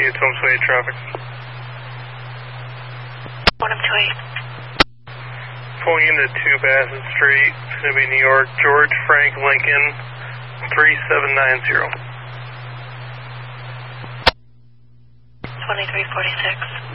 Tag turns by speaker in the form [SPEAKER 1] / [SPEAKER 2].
[SPEAKER 1] Newtown's Way traffic.
[SPEAKER 2] 128.
[SPEAKER 1] Pulling into 2 Bassett Street. It's going to be New York, George Frank Lincoln, 3790.
[SPEAKER 2] 2346.